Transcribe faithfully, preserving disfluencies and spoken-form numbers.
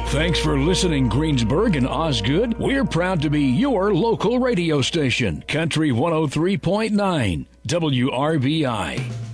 Thanks for listening, Greensburg and Osgood. We're proud to be your local radio station, Country one oh three point nine, W R B I.